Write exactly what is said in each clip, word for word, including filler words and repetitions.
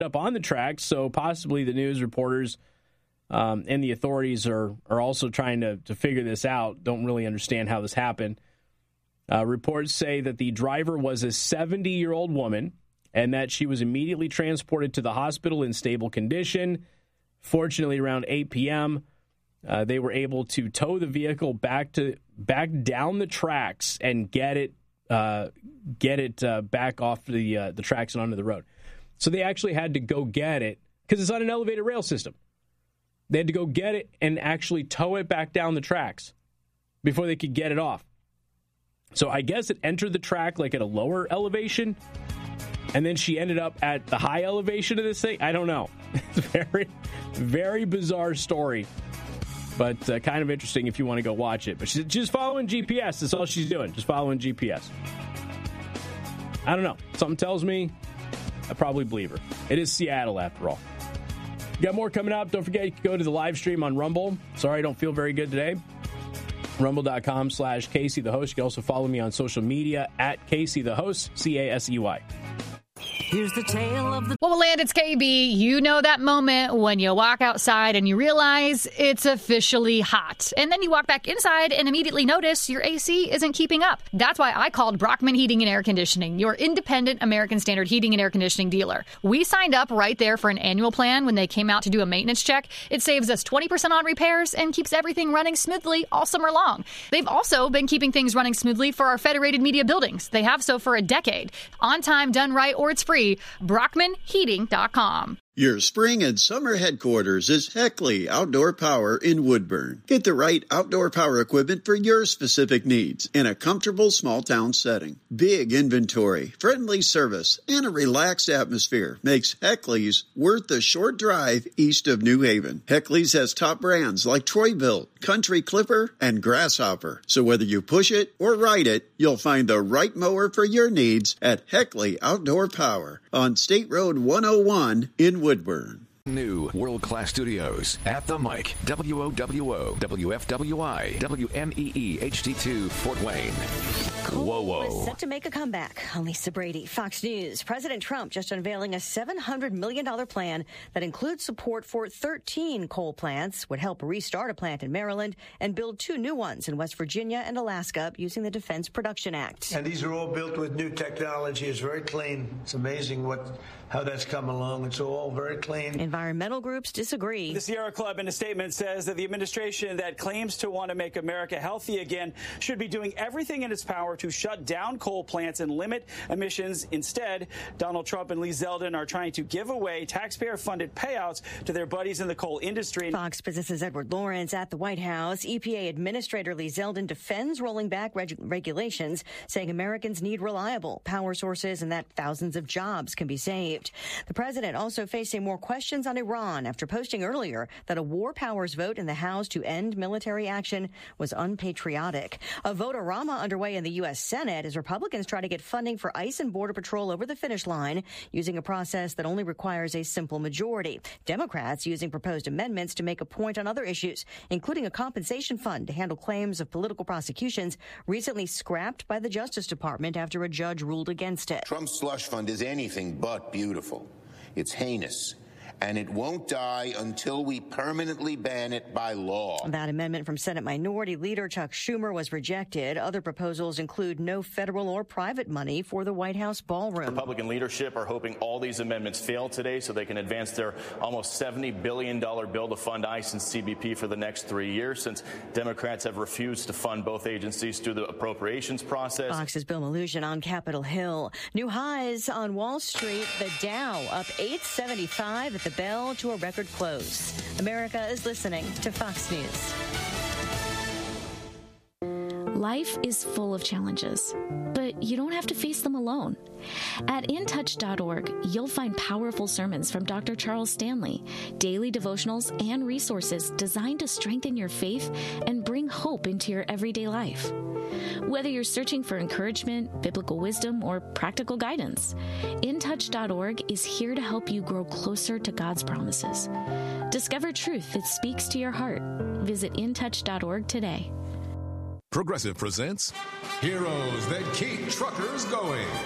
up on the tracks, so possibly the news reporters um, and the authorities are, are also trying to, to figure this out, don't really understand how this happened. Uh, reports say that the driver was a seventy-year-old woman and that she was immediately transported to the hospital in stable condition. Fortunately, around eight p.m., uh, they were able to tow the vehicle back to back down the tracks and get it uh, get it uh, back off the uh, the tracks and onto the road. So they actually had to go get it because it's on an elevated rail system. They had to go get it and actually tow it back down the tracks before they could get it off. So I guess it entered the track like at a lower elevation, and then she ended up at the high elevation of this thing. I don't know. It's a very, very bizarre story, but uh, kind of interesting if you want to go watch it. But she's just following G P S. That's all she's doing, just following G P S. I don't know. Something tells me I probably believe her. It is Seattle, after all. Got more coming up. Don't forget, you can go to the live stream on Rumble. Sorry, I don't feel very good today. Rumble.com slash Casey the host. You can also follow me on social media at Casey the host, C A S E Y. Here's the tale of the... Well, Land, it's K B. You know that moment when you walk outside and you realize it's officially hot. And then you walk back inside and immediately notice your A C isn't keeping up. That's why I called Brockman Heating and Air Conditioning, your independent American Standard heating and air conditioning dealer. We signed up right there for an annual plan when they came out to do a maintenance check. It saves us twenty percent on repairs and keeps everything running smoothly all summer long. They've also been keeping things running smoothly for our Federated Media buildings. They have so for a decade. On time, done right, or it's free. Brockman Heating dot com. Your spring and summer headquarters is Heckley Outdoor Power in Woodburn. Get the right outdoor power equipment for your specific needs in a comfortable small town setting. Big inventory, friendly service, and a relaxed atmosphere makes Heckley's worth the short drive east of New Haven. Heckley's has top brands like Troy-Bilt, Country Clipper, and Grasshopper. So whether you push it or ride it, you'll find the right mower for your needs at Heckley Outdoor Power on State Road one oh one in Woodburn. New world-class studios at the mic. W O W O, W F W I, W M E E H D two, Fort Wayne. Whoa, whoa. Is set to make a comeback. I'm Lisa Brady, Fox News. President Trump just unveiling a seven hundred million dollars plan that includes support for thirteen coal plants, would help restart a plant in Maryland and build two new ones in West Virginia and Alaska using the Defense Production Act. And these are all built with new technology. It's very clean. It's amazing what how that's come along. It's all very clean. Environmental groups disagree. The Sierra Club in a statement says that the administration that claims to want to make America healthy again should be doing everything in its power to shut down coal plants and limit emissions. Instead, Donald Trump and Lee Zeldin are trying to give away taxpayer-funded payouts to their buddies in the coal industry. Fox Business's Edward Lawrence at the White House. E P A Administrator Lee Zeldin defends rolling back reg- regulations, saying Americans need reliable power sources and that thousands of jobs can be saved. The president also facing more questions on Iran after posting earlier that a war powers vote in the House to end military action was unpatriotic. A vote-a-rama underway in the U S Senate as Republicans try to get funding for ICE and Border Patrol over the finish line using a process that only requires a simple majority. Democrats using proposed amendments to make a point on other issues, including a compensation fund to handle claims of political prosecutions recently scrapped by the Justice Department after a judge ruled against it. Trump's slush fund is anything but beautiful. It's heinous. And it won't die until we permanently ban it by law. That amendment from Senate Minority Leader Chuck Schumer was rejected. Other proposals include no federal or private money for the White House ballroom. Republican leadership are hoping all these amendments fail today so they can advance their almost seventy billion dollars bill to fund ICE and C B P for the next three years, since Democrats have refused to fund both agencies through the appropriations process. Fox's Bill Maloogian on Capitol Hill. New highs on Wall Street. The Dow up eight seventy-five at the bell to a record close. America is listening to Fox News. Life is full of challenges, but you don't have to face them alone. At in touch dot org, you'll find powerful sermons from Doctor Charles Stanley, daily devotionals, and resources designed to strengthen your faith and bring hope into your everyday life. Whether you're searching for encouragement, biblical wisdom, or practical guidance, in touch dot org is here to help you grow closer to God's promises. Discover truth that speaks to your heart. Visit in touch dot org today. Progressive presents Heroes That Keep Truckers Going.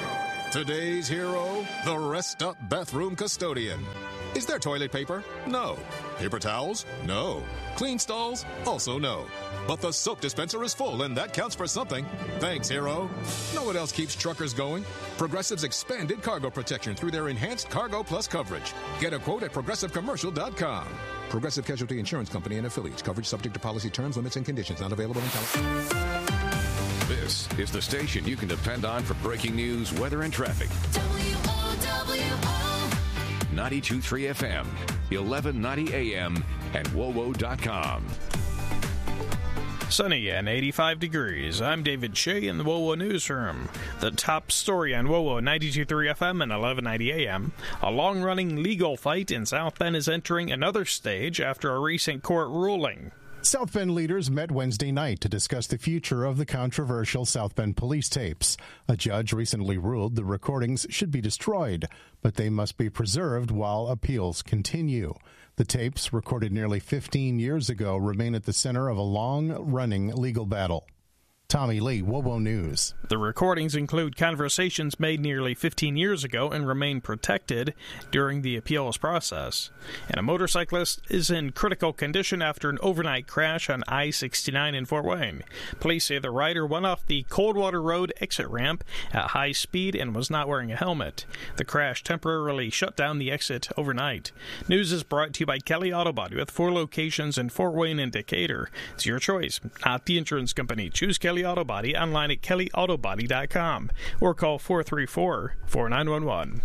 Today's hero, the rest-up bathroom custodian. Is there toilet paper? No. Paper towels? No. Clean stalls? Also no. But the soap dispenser is full, and that counts for something. Thanks, hero. Know what else keeps truckers going? Progressive's expanded cargo protection through their enhanced Cargo Plus coverage. Get a quote at progressive commercial dot com. Progressive Casualty Insurance Company and affiliates. Coverage subject to policy terms, limits, and conditions. Not available in California. This is the station you can depend on for breaking news, weather, and traffic. W O W O ninety-two point three F M, eleven ninety A M, and W O W O dot com. Sunny and eighty-five degrees. I'm David Shea in the W O W O Newsroom. The top story on W O W O ninety-two point three F M and eleven ninety A M. A long-running legal fight in South Bend is entering another stage after a recent court ruling. South Bend leaders met Wednesday night to discuss the future of the controversial South Bend police tapes. A judge recently ruled the recordings should be destroyed, but they must be preserved while appeals continue. The tapes, recorded nearly fifteen years ago, remain at the center of a long-running legal battle. Tommy Lee, W O W O News. The recordings include conversations made nearly fifteen years ago and remain protected during the appeals process. And a motorcyclist is in critical condition after an overnight crash on I sixty-nine in Fort Wayne. Police say the rider went off the Coldwater Road exit ramp at high speed and was not wearing a helmet. The crash temporarily shut down the exit overnight. News is brought to you by Kelly Auto Body with four locations in Fort Wayne and Decatur. It's your choice, not the insurance company. Choose Kelly Auto Body online at kelly auto body dot com or call four three four, four nine one one.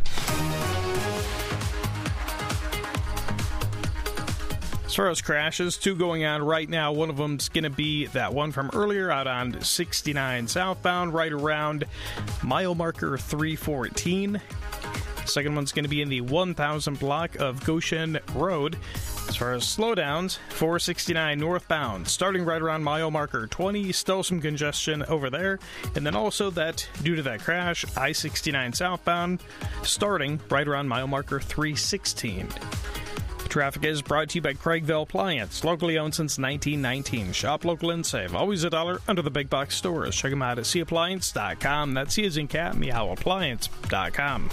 As far as crashes, two going on right now. One of them's going to be that one from earlier out on sixty-nine southbound, right around mile marker three fourteen. Second one's going to be in the one thousand block of Goshen Road. As far as slowdowns, four sixty-nine northbound, starting right around mile marker twenty, still some congestion over there. And then also that, due to that crash, I sixty-nine southbound, starting right around mile marker three sixteen. Traffic is brought to you by Craigville Appliance, locally owned since nineteen nineteen. Shop local and save. Always a dollar under the big box stores. Check them out at c appliance dot com. That's C as in cat, meow appliance dot com.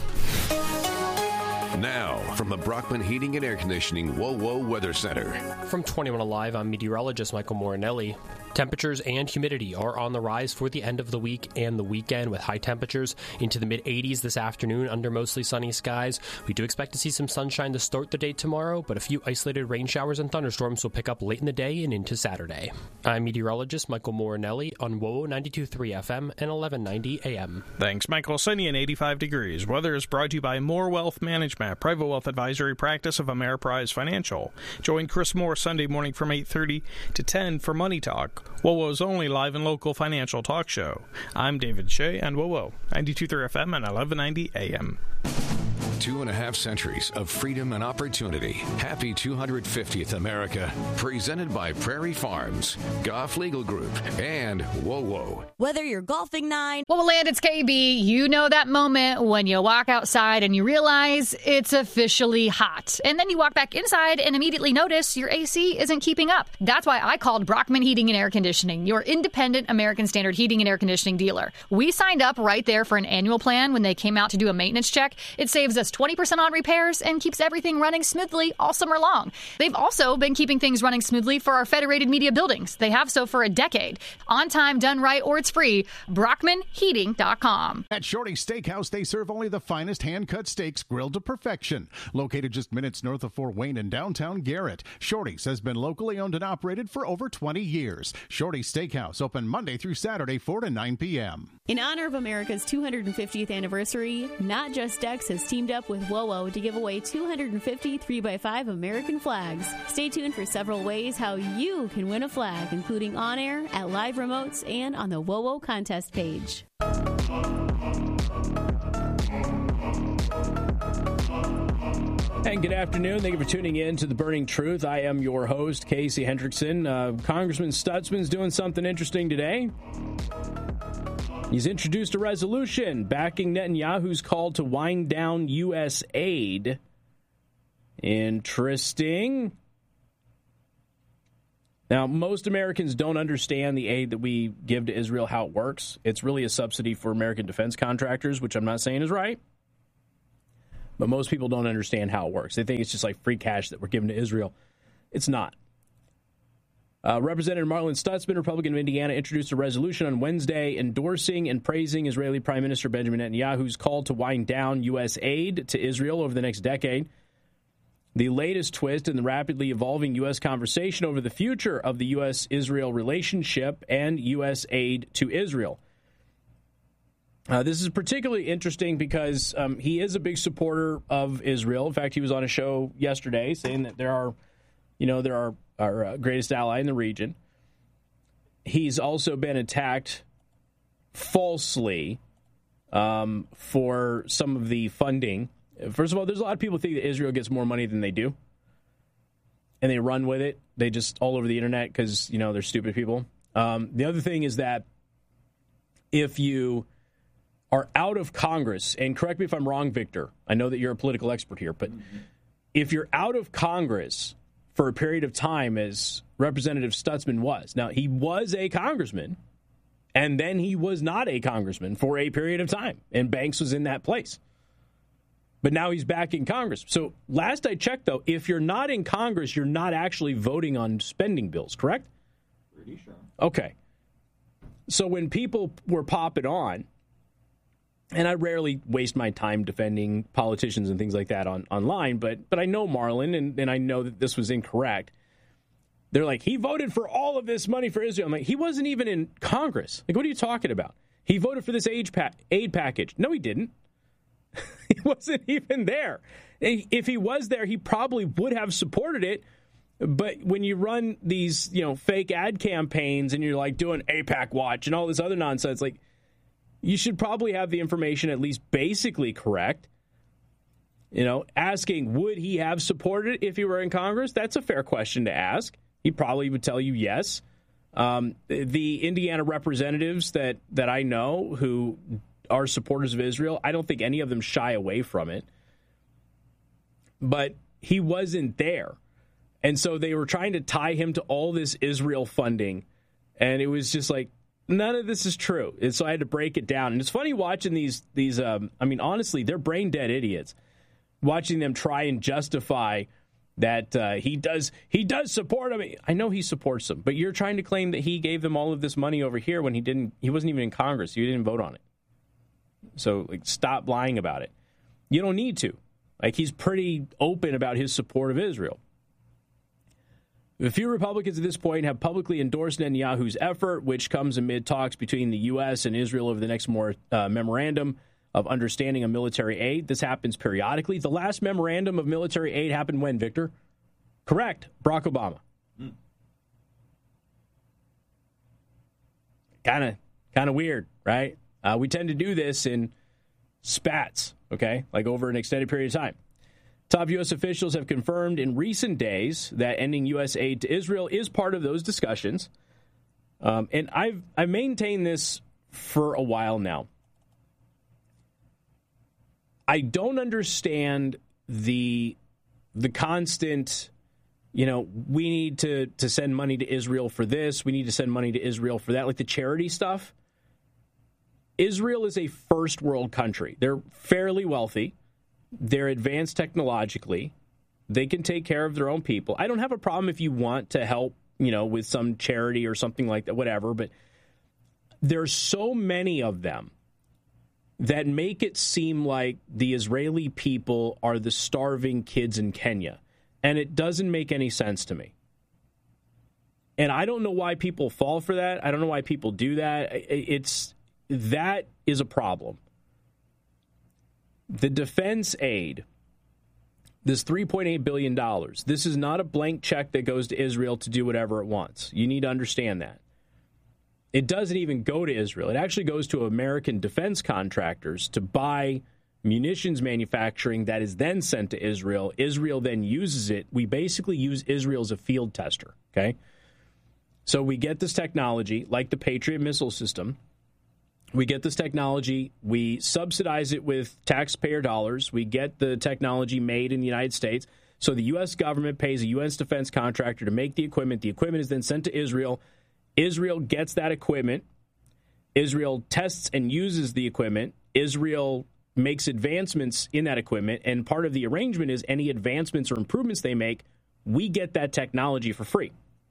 Now, from the Brockman Heating and Air Conditioning W O W O Weather Center. From twenty-one Alive, I'm meteorologist Michael Morinelli. Temperatures and humidity are on the rise for the end of the week and the weekend, with high temperatures into the mid-eighties this afternoon under mostly sunny skies. We do expect to see some sunshine to start the day tomorrow, but a few isolated rain showers and thunderstorms will pick up late in the day and into Saturday. I'm meteorologist Michael Morinelli on W O W O ninety-two point three F M and eleven ninety A M. Thanks, Michael. Sunny and eighty-five degrees. Weather is brought to you by More Wealth Management, private wealth advisory practice of Ameriprise Financial. Join Chris Moore Sunday morning from eight thirty to ten for Money Talk, W O W O's only live and local financial talk show. I'm David Shea on W O W O ninety-two point three F M and eleven ninety A M. Two and a half centuries of freedom and opportunity. Happy two hundred fiftieth America. Presented by Prairie Farms, Goff Legal Group, and W O W O. Whether you're golfing nine... Well, land, it's K B. You know that moment when you walk outside and you realize it's officially hot. And then you walk back inside and immediately notice your A C isn't keeping up. That's why I called Brockman Heating and Air Conditioning, your independent American Standard heating and air conditioning dealer. We signed up right there for an annual plan when they came out to do a maintenance check. It saves us twenty percent on repairs and keeps everything running smoothly all summer long. They've also been keeping things running smoothly for our Federated Media buildings. They have so for a decade. On time, done right, or it's free. Brockman Heating dot com. At Shorty's Steakhouse, they serve only the finest hand-cut steaks grilled to perfection. Located just minutes north of Fort Wayne in downtown Garrett, Shorty's has been locally owned and operated for over twenty years. Shorty's Steakhouse, open Monday through Saturday, four to nine p.m. In honor of America's two hundred fiftieth anniversary, Not Just Decks has teamed up with W O W O to give away two hundred fifty three by five American flags. Stay tuned for several ways how you can win a flag, including on air, at live remotes, and on the W O W O contest page. And good afternoon. Thank you for tuning in to The Burning Truth. I am your host, Casey Hendrickson. Uh, Congressman Stutzman's doing something interesting today. He's introduced a resolution backing Netanyahu's call to wind down U S aid. Interesting. Now, most Americans don't understand the aid that we give to Israel, how it works. It's really a subsidy for American defense contractors, which I'm not saying is right. But most people don't understand how it works. They think it's just like free cash that we're giving to Israel. It's not. Uh, Representative Marlin Stutzman, Republican of Indiana, introduced a resolution on Wednesday endorsing and praising Israeli Prime Minister Benjamin Netanyahu's call to wind down U S aid to Israel over the next decade. The latest twist in the rapidly evolving U S conversation over the future of the U S Israel relationship and U S aid to Israel. Uh, this is particularly interesting because um, he is a big supporter of Israel. In fact, he was on a show yesterday saying that there are, you know, there are our uh, greatest ally in the region. He's also been attacked falsely um, for some of the funding. First of all, there's a lot of people who think that Israel gets more money than they do. And they run with it. They just all over the internet because, you know, they're stupid people. Um, the other thing is that if you are out of Congress, and correct me if I'm wrong, Victor, I know that you're a political expert here, but mm-hmm. if you're out of Congress for a period of time, as Representative Stutzman was, now he was a congressman, and then he was not a congressman for a period of time, and Banks was in that place. But now he's back in Congress. So last I checked, though, if you're not in Congress, you're not actually voting on spending bills, correct? Pretty sure. Okay. So when people were popping on, and I rarely waste my time defending politicians and things like that on online, but but I know Marlin, and, and I know that this was incorrect. They're like, he voted for all of this money for Israel. I'm like, he wasn't even in Congress. Like, what are you talking about? He voted for this aid, pa- aid package. No, he didn't. He wasn't even there. If he was there, he probably would have supported it. But when you run these, you know, fake ad campaigns and you're like doing AIPAC Watch and all this other nonsense, like, you should probably have the information at least basically correct. You know, asking, would he have supported it if he were in Congress? That's a fair question to ask. He probably would tell you yes. Um, the Indiana representatives that, that I know who are supporters of Israel, I don't think any of them shy away from it. But he wasn't there. And so they were trying to tie him to all this Israel funding. And it was just like, none of this is true. And so I had to break it down. And it's funny watching these, these um, I mean, honestly, they're brain dead idiots. Watching them try and justify that uh, he does he does support him. I know he supports them, but you're trying to claim that he gave them all of this money over here when he didn't. He wasn't even in Congress. He didn't vote on it. So like, stop lying about it. You don't need to. Like, he's pretty open about his support of Israel. A few Republicans at this point have publicly endorsed Netanyahu's effort, which comes amid talks between the U S and Israel over the next more uh, memorandum of understanding of military aid. This happens periodically. The last memorandum of military aid happened when, Victor? Correct. Barack Obama. Kind of kind of weird, right? Uh, we tend to do this in spats, okay, like over an extended period of time. Top U S officials have confirmed in recent days that ending U S aid to Israel is part of those discussions. Um, and I've I've maintained this for a while now. I don't understand the the constant, you know, we need to, to send money to Israel for this, we need to send money to Israel for that, like the charity stuff. Israel is a first world country. They're fairly wealthy. They're advanced technologically. They can take care of their own people. I don't have a problem if you want to help, you know, with some charity or something like that, whatever. But there's so many of them that make it seem like the Israeli people are the starving kids in Kenya. And it doesn't make any sense to me. And I don't know why people fall for that. I don't know why people do that. It's that is a problem. The defense aid, this three point eight billion dollars, this is not a blank check that goes to Israel to do whatever it wants. You need to understand that. It doesn't even go to Israel. It actually goes to American defense contractors to buy munitions manufacturing that is then sent to Israel. Israel then uses it. We basically use Israel as a field tester, okay? So we get this technology, like the Patriot missile system. We get this technology, we subsidize it with taxpayer dollars, we get the technology made in the United States, So the U S government pays a U S defense contractor to make the equipment. The equipment is then sent to Israel. Israel gets that equipment. Israel tests and uses the equipment. Israel makes advancements in that equipment. And part of the arrangement is any advancements or improvements they make, we get that technology for free.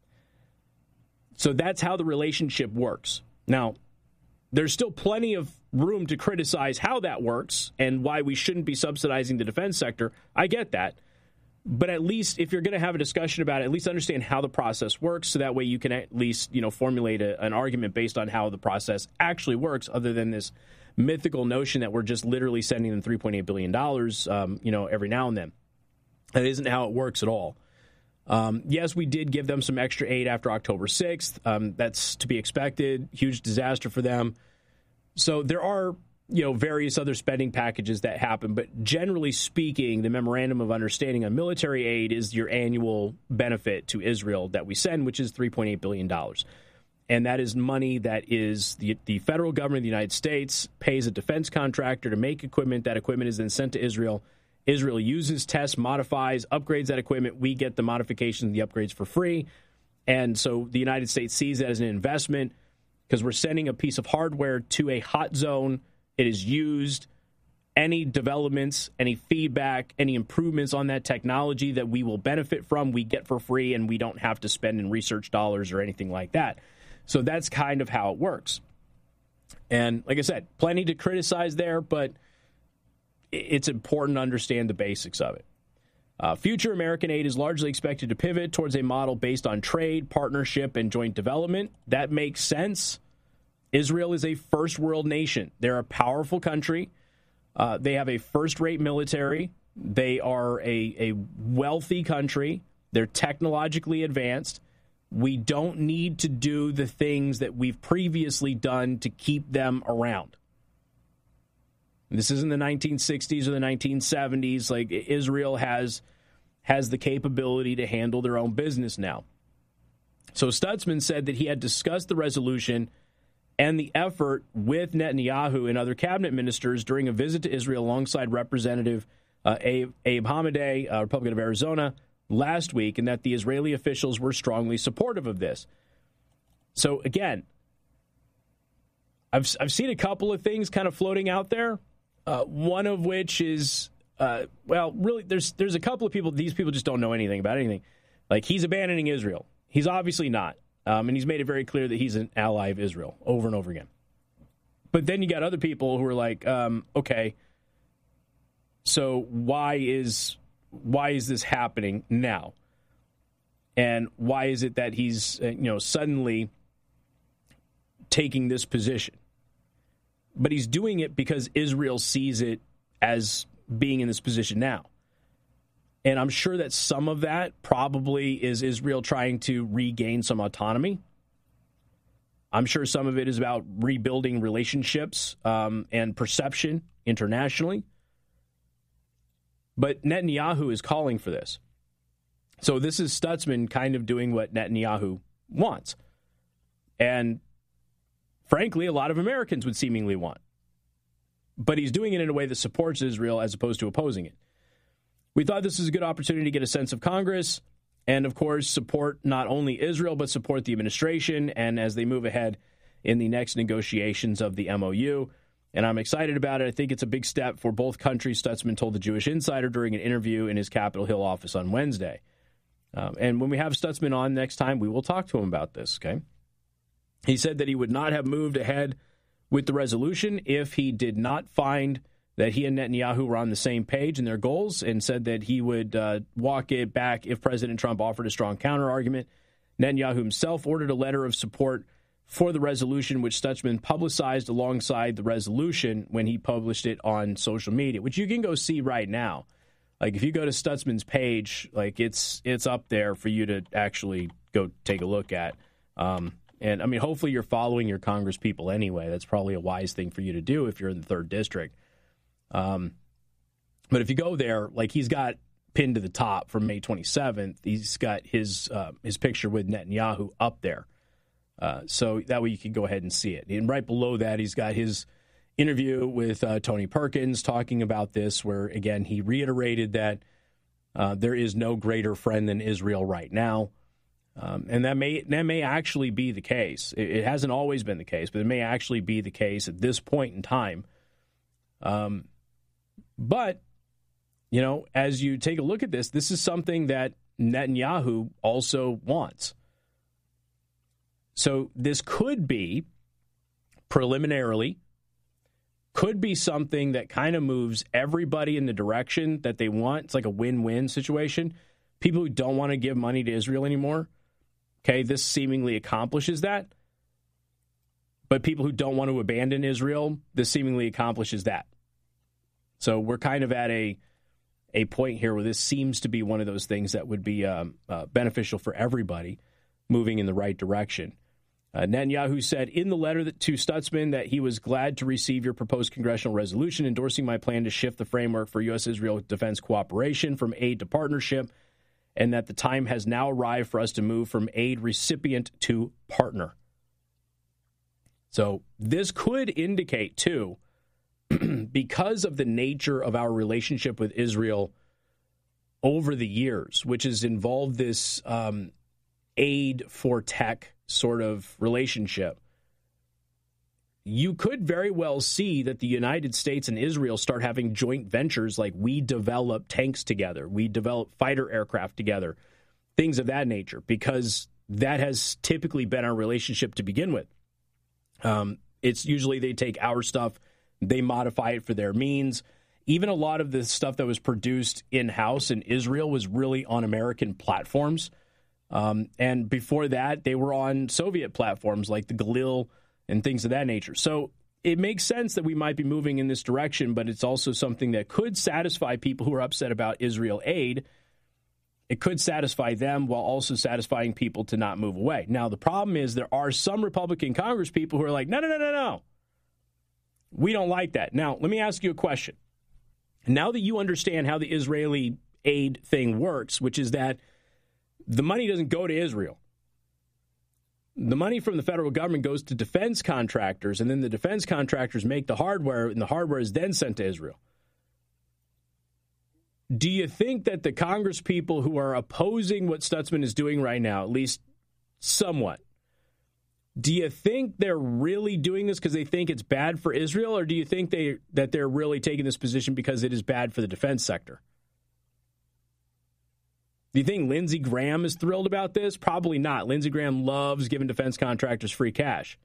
So that's how the relationship works. Now, there's still plenty of room to criticize how that works and why we shouldn't be subsidizing the defense sector. I get that. But at least if you're going to have a discussion about it, at least understand how the process works so that way you can at least, you know, formulate a, an argument based on how the process actually works, other than this mythical notion that we're just literally sending them three point eight billion dollars, um, you know, every now and then. That isn't how it works at all. Um, yes, we did give them some extra aid after October sixth. Um, that's to be expected. Huge disaster for them. So there are, you know, various other spending packages that happen. But generally speaking, the Memorandum of Understanding on military aid is your annual benefit to Israel that we send, which is three point eight billion dollars. And that is money that is the, the federal government of the United States pays a defense contractor to make equipment. That equipment is then sent to Israel. Israel uses, tests, modifies, upgrades that equipment. We get the modifications and the upgrades for free. And so the United States sees that as an investment because we're sending a piece of hardware to a hot zone. It is used. Any developments, any feedback, any improvements on that technology that we will benefit from, we get for free, and we don't have to spend in research dollars or anything like that. So that's kind of how it works. And like I said, plenty to criticize there, but it's important to understand the basics of it. Uh, future American aid is largely expected to pivot towards a model based on trade, partnership, and joint development. That makes sense. Israel is a first world nation. They're a powerful country. Uh, they have a first-rate military. They are a, a wealthy country. They're technologically advanced. We don't need to do the things that we've previously done to keep them around. This isn't the nineteen sixties or the nineteen seventies. Like, Israel has has the capability to handle their own business now. So Stutzman said that he had discussed the resolution and the effort with Netanyahu and other cabinet ministers during a visit to Israel alongside Representative uh, Abe, Abe Hamadeh, uh, Republican of Arizona, last week, and that the Israeli officials were strongly supportive of this. So again, I've I've seen a couple of things kind of floating out there. Uh, one of which is, uh, well, really, there's there's a couple of people. These people just don't know anything about anything. Like, he's abandoning Israel. He's obviously not. Um, and he's made it very clear that he's an ally of Israel over and over again. But then you got other people who are like, um, okay, so why is why is this happening now? And why is it that he's, uh, you know, suddenly taking this position? But he's doing it because Israel sees it as being in this position now. And I'm sure that some of that probably is Israel trying to regain some autonomy. I'm sure some of it is about rebuilding relationships um, and perception internationally. But Netanyahu is calling for this. So this is Stutzman kind of doing what Netanyahu wants. And frankly, a lot of Americans would seemingly want. But he's doing it in a way that supports Israel as opposed to opposing it. We thought this was a good opportunity to get a sense of Congress and, of course, support not only Israel, but support the administration and as they move ahead in the next negotiations of the M O U. And I'm excited about it. I think it's a big step for both countries, Stutzman told the Jewish Insider during an interview in his Capitol Hill office on Wednesday. Um, and when we have Stutzman on next time, we will talk to him about this, okay? He said that he would not have moved ahead with the resolution if he did not find that he and Netanyahu were on the same page in their goals, and said that he would uh, walk it back if President Trump offered a strong counterargument. Netanyahu himself ordered a letter of support for the resolution, which Stutzman publicized alongside the resolution when he published it on social media, which you can go see right now. Like, if you go to Stutzman's page, like, it's it's up there for you to actually go take a look at. Um, and, I mean, hopefully you're following your Congress people anyway. That's probably a wise thing for you to do if you're in the third district. Um, but if you go there, like, he's got pinned to the top from May twenty-seventh, he's got his uh, his picture with Netanyahu up there. Uh, so that way you can go ahead and see it. And right below that, he's got his interview with uh, Tony Perkins talking about this, where, again, he reiterated that Uh, there is no greater friend than Israel right now. Um, and that may that may actually be the case. It, it hasn't always been the case, but it may actually be the case at this point in time. Um, but, you know, as you take a look at this, this is something that Netanyahu also wants. So this could be, preliminarily, could be something that kind of moves everybody in the direction that they want. It's like a win-win situation. People who don't want to give money to Israel anymore, okay, this seemingly accomplishes that. But people who don't want to abandon Israel, this seemingly accomplishes that. So we're kind of at a a point here where this seems to be one of those things that would be um, uh, beneficial for everybody, moving in the right direction. Uh, Netanyahu said in the letter that, to Stutzman that he was glad to receive your proposed congressional resolution endorsing my plan to shift the framework for U S Israel defense cooperation from aid to partnership, and that the time has now arrived for us to move from aid recipient to partner. So this could indicate, too, because of the nature of our relationship with Israel over the years, which has involved this um, aid for tech sort of relationship, you could very well see that the United States and Israel start having joint ventures, like we develop tanks together, we develop fighter aircraft together, things of that nature, because that has typically been our relationship to begin with. Um, it's usually they take our stuff, they modify it for their means. Even a lot of the stuff that was produced in-house in Israel was really on American platforms. Um, and before that, they were on Soviet platforms like the Galil and things of that nature. So it makes sense that we might be moving in this direction, but it's also something that could satisfy people who are upset about Israel aid. It could satisfy them while also satisfying people to not move away. Now, the problem is there are some Republican Congress people who are like, no, no, no, no, no. We don't like that. Now, let me ask you a question. Now that you understand how the Israeli aid thing works, which is that the money doesn't go to Israel. The money from the federal government goes to defense contractors, and then the defense contractors make the hardware, and the hardware is then sent to Israel. Do you think that the Congress people who are opposing what Stutzman is doing right now, at least somewhat, do you think they're really doing this because they think it's bad for Israel, or do you think they that they're really taking this position because it is bad for the defense sector? Do you think Lindsey Graham is thrilled about this? Probably not. Lindsey Graham loves giving defense contractors free cash.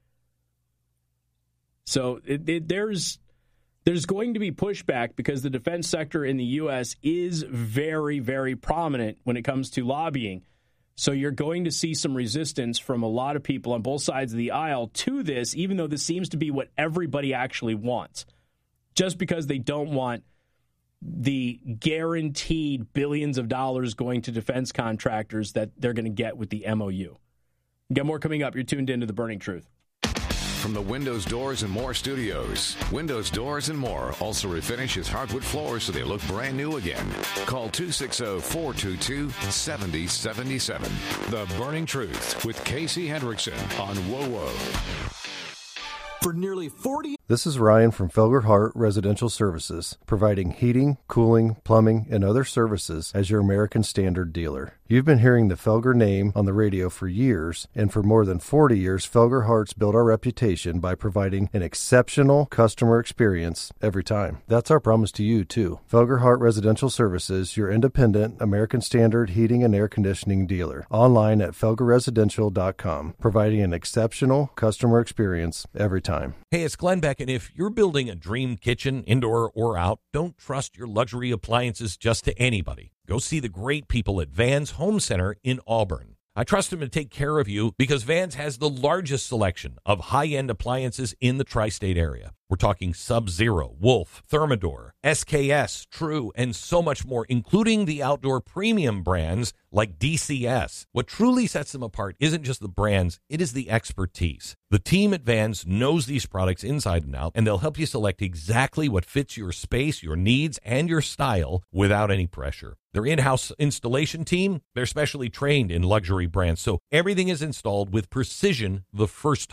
So it, it, there's there's going to be pushback because the defense sector in the U S is very, very prominent when it comes to lobbying. So you're going to see some resistance from a lot of people on both sides of the aisle to this, even though this seems to be what everybody actually wants, just because they don't want the guaranteed billions of dollars going to defense contractors that they're going to get with the M O U. Got more coming up. You're tuned into The Burning Truth. From the Windows, Doors, and More studios, Windows, Doors, and More also refinishes hardwood floors so they look brand new again. Call two six zero, four two two, seven zero seven seven. The Burning Truth with Casey Hendrickson on WOWO. For nearly forty... This is Ryan from Felger Hart Residential Services, providing heating, cooling, plumbing, and other services as your American Standard dealer. You've been hearing the Felger name on the radio for years, and for more than forty years, Felger Hart's built our reputation by providing an exceptional customer experience every time. That's our promise to you, too. Felger Hart Residential Services, your independent American Standard heating and air conditioning dealer. Online at felger residential dot com, providing an exceptional customer experience every time. Hey, it's Glenn Beck, and if you're building a dream kitchen, indoor or out, don't trust your luxury appliances just to anybody. Go see the great people at Vans Home Center in Auburn. I trust them to take care of you because Vans has the largest selection of high-end appliances in the tri-state area. We're talking Sub-Zero, Wolf, Thermador, S K S, True, and so much more, including the outdoor premium brands like D C S. What truly sets them apart isn't just the brands, it is the expertise. The team at Vans knows these products inside and out, and they'll help you select exactly what fits your space, your needs, and your style without any pressure. Their in-house installation team, they're specially trained in luxury brands, so everything is installed with precision the first time.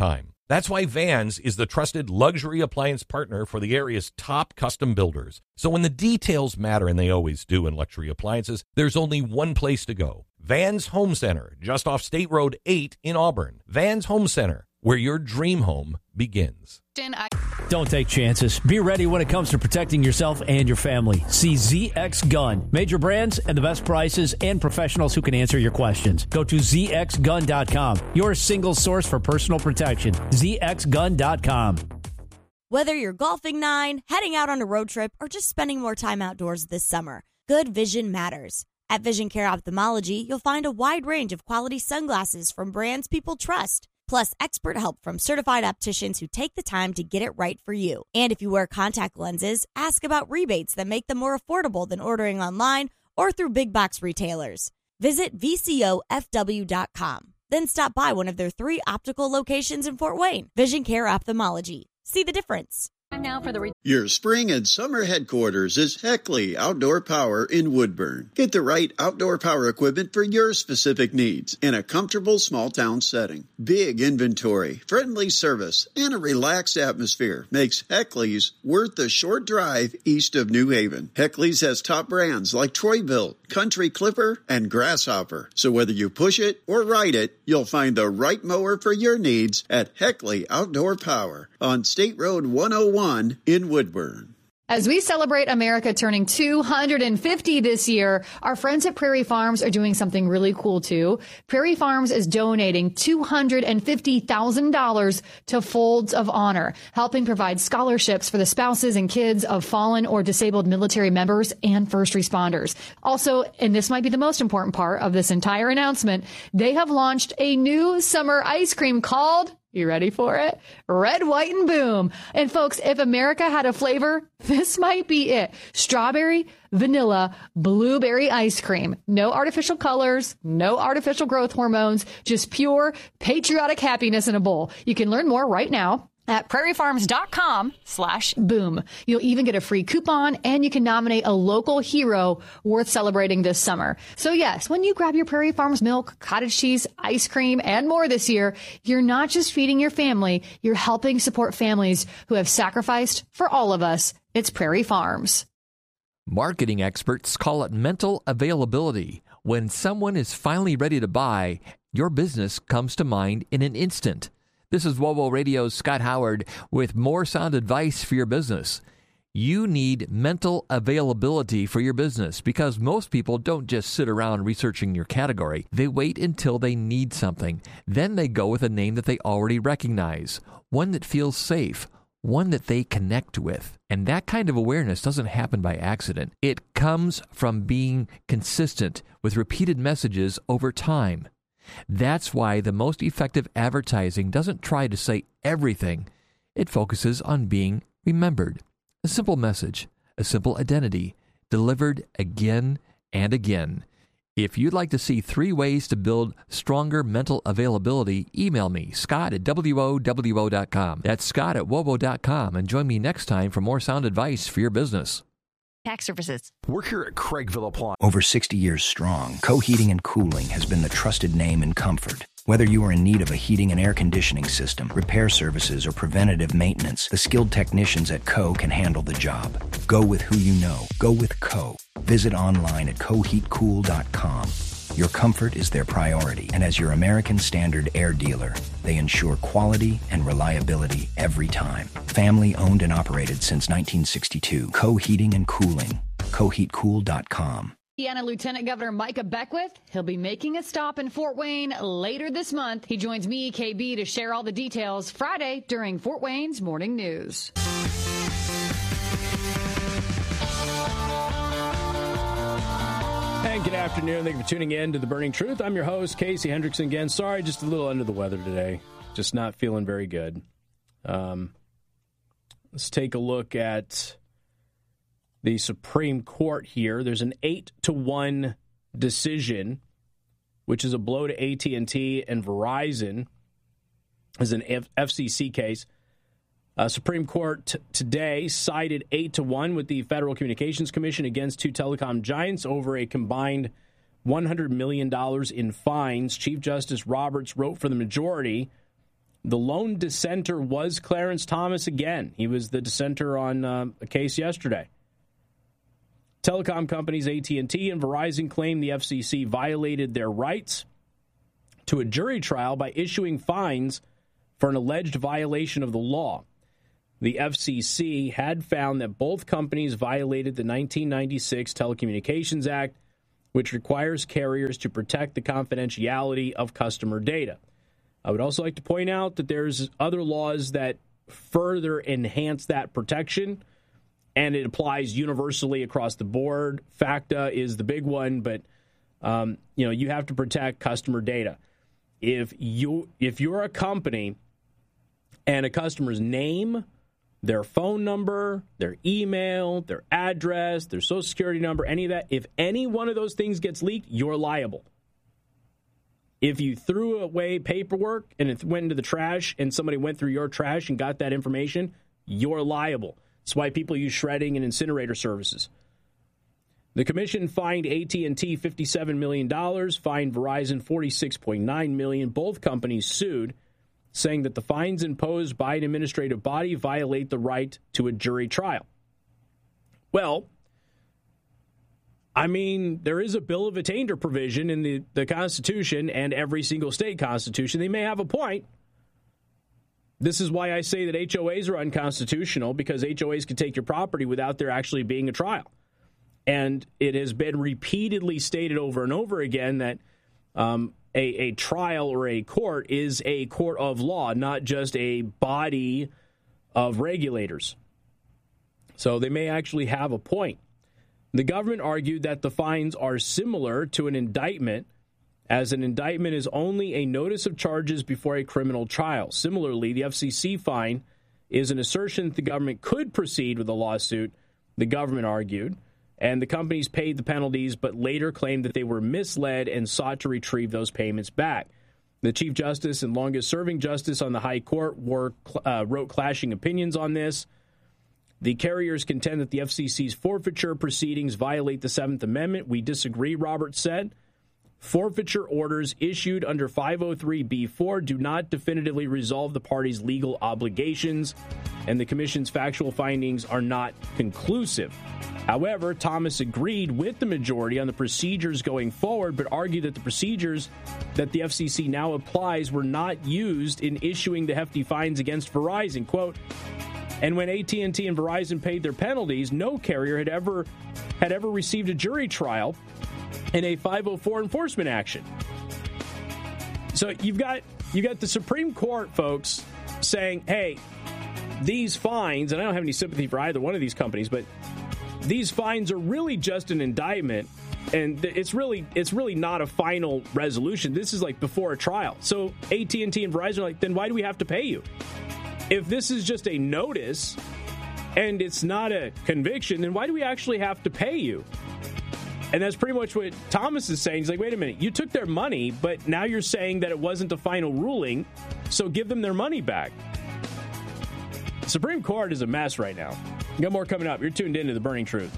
That's why Vans is the trusted luxury appliance partner for the area's top custom builders. So when the details matter, and they always do in luxury appliances, there's only one place to go. Vans Home Center, just off State Road eight in Auburn. Vans Home Center, where your dream home begins. Don't take chances. Be ready when it comes to protecting yourself and your family. See Z X Gun. Major brands and the best prices and professionals who can answer your questions. Go to Z X gun dot com. Your single source for personal protection. Z X gun dot com. Whether you're golfing nine, heading out on a road trip, or just spending more time outdoors this summer, good vision matters. At Vision Care Ophthalmology, you'll find a wide range of quality sunglasses from brands people trust. Plus, expert help from certified opticians who take the time to get it right for you. And if you wear contact lenses, ask about rebates that make them more affordable than ordering online or through big box retailers. Visit V C O F W dot com. Then stop by one of their three optical locations in Fort Wayne. Vision Care Ophthalmology. See the difference. Now for the re- Your spring and summer headquarters is Heckley Outdoor Power in Woodburn. Get the right outdoor power equipment for your specific needs in a comfortable small town setting. Big inventory, friendly service, and a relaxed atmosphere makes Heckley's worth the short drive east of New Haven. Heckley's has top brands like Troy-Bilt, Country Clipper, and Grasshopper. So whether you push it or ride it, you'll find the right mower for your needs at Heckley Outdoor Power on State Road one oh one in Woodburn. As we celebrate America turning two hundred fifty this year, our friends at Prairie Farms are doing something really cool too. Prairie Farms is donating two hundred fifty thousand dollars to Folds of Honor, helping provide scholarships for the spouses and kids of fallen or disabled military members and first responders. Also, and this might be the most important part of this entire announcement, they have launched a new summer ice cream called, you ready for it? Red, White, and Boom. And folks, if America had a flavor, this might be it. Strawberry, vanilla, blueberry ice cream. No artificial colors, no artificial growth hormones, just pure patriotic happiness in a bowl. You can learn more right now at prairiefarms.com slash boom. You'll even get a free coupon, and you can nominate a local hero worth celebrating this summer. So yes, when you grab your Prairie Farms milk, cottage cheese, ice cream, and more this year, you're not just feeding your family, you're helping support families who have sacrificed for all of us. It's Prairie Farms. Marketing experts call it mental availability. When someone is finally ready to buy, your business comes to mind in an instant. This is WOWO Radio's Scott Howard with more sound advice for your business. You need mental availability for your business because most people don't just sit around researching your category. They wait until they need something. Then they go with a name that they already recognize, one that feels safe, one that they connect with. And that kind of awareness doesn't happen by accident. It comes from being consistent with repeated messages over time. That's why the most effective advertising doesn't try to say everything. It focuses on being remembered. A simple message, a simple identity, delivered again and again. If you'd like to see three ways to build stronger mental availability, email me, Scott at W O W O dot com. That's Scott at W O W O dot com, and join me next time for more sound advice for your business. Tax services. We're here at Craigville Appliance. Over sixty years strong, Co-Heating and Cooling has been the trusted name in comfort. Whether you are in need of a heating and air conditioning system, repair services, or preventative maintenance, the skilled technicians at Co can handle the job. Go with who you know. Go with Co. Visit online at co heat cool dot com. Your comfort is their priority, and as your American Standard air dealer, they ensure quality and reliability every time. Family owned and operated since nineteen sixty-two. Co-Heating and Cooling. co heat cool dot com. Indiana Lieutenant Governor Micah Beckwith, he'll be making a stop in Fort Wayne later this month. He joins me, K B, to share all the details Friday during Fort Wayne's Morning News. And good afternoon. Thank you for tuning in to The Burning Truth. I'm your host, Casey Hendrickson again. Sorry, just a little under the weather today. Just not feeling very good. Um, let's take a look at the Supreme Court here. There's an eight to one decision, which is a blow to A T and T and Verizon, as an F- FCC case. Uh, Supreme Court t- today sided eight to one with the Federal Communications Commission against two telecom giants over a combined one hundred million dollars in fines. Chief Justice Roberts wrote for the majority The lone dissenter was Clarence Thomas again. He was the dissenter on uh, a case yesterday. Telecom companies A T and T and Verizon claim the F C C violated their rights to a jury trial by issuing fines for an alleged violation of the law. The F C C had found that both companies violated the nineteen ninety-six Telecommunications Act, which requires carriers to protect the confidentiality of customer data. I would also like to point out that there's other laws that further enhance that protection, and it applies universally across the board. FACTA is the big one, but um, you know, you have to protect customer data. If you if you're a company and a customer's name, their phone number, their email, their address, their social security number, any of that, if any one of those things gets leaked, you're liable. If you threw away paperwork and it went into the trash and somebody went through your trash and got that information, you're liable. That's why people use shredding and incinerator services. The commission fined A T and T fifty-seven million dollars, fined Verizon forty-six point nine million dollars. Both companies sued, saying that the fines imposed by an administrative body violate the right to a jury trial. Well, I mean, there is a bill of attainder provision in the, the Constitution and every single state constitution. They may have a point. This is why I say that H O As are unconstitutional, because H O As can take your property without there actually being a trial. And it has been repeatedly stated over and over again that um, a, a trial or a court is a court of law, not just a body of regulators. So they may actually have a point. The government argued that the fines are similar to an indictment, as an indictment is only a notice of charges before a criminal trial. Similarly, the F C C fine is an assertion that the government could proceed with a lawsuit, the government argued, and the companies paid the penalties but later claimed that they were misled and sought to retrieve those payments back. The Chief Justice and longest-serving justice on the High Court were, uh, wrote clashing opinions on this. The carriers contend that the F C C's forfeiture proceedings violate the Seventh Amendment. We disagree, Roberts said. Forfeiture orders issued under five oh three B four do not definitively resolve the parties' legal obligations, and the Commission's factual findings are not conclusive. However, Thomas agreed with the majority on the procedures going forward, but argued that the procedures that the F C C now applies were not used in issuing the hefty fines against Verizon. Quote, and when A T and T and Verizon paid their penalties, no carrier had ever had ever received a jury trial in a five oh four enforcement action. So you've got you got the Supreme Court, folks, saying, hey, these fines, and I don't have any sympathy for either one of these companies, but these fines are really just an indictment, and it's really it's really not a final resolution. This is like before a trial. So A T and T and Verizon are like, then why do we have to pay you? If this is just a notice and it's not a conviction, then why do we actually have to pay you? And that's pretty much what Thomas is saying. He's like, wait a minute, you took their money, but now you're saying that it wasn't a final ruling, so give them their money back. The Supreme Court is a mess right now. We got more coming up. You're tuned into The Burning Truth.